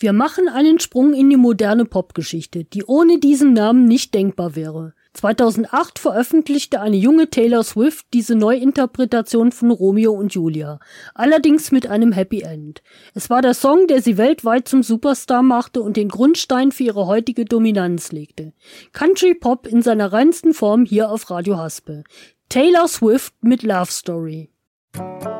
Wir machen einen Sprung in die moderne Popgeschichte, die ohne diesen Namen nicht denkbar wäre. 2008 veröffentlichte eine junge Taylor Swift diese Neuinterpretation von Romeo und Julia, allerdings mit einem Happy End. Es war der Song, der sie weltweit zum Superstar machte und den Grundstein für ihre heutige Dominanz legte. Country Pop in seiner reinsten Form hier auf Radio Haspel. Taylor Swift mit Love Story.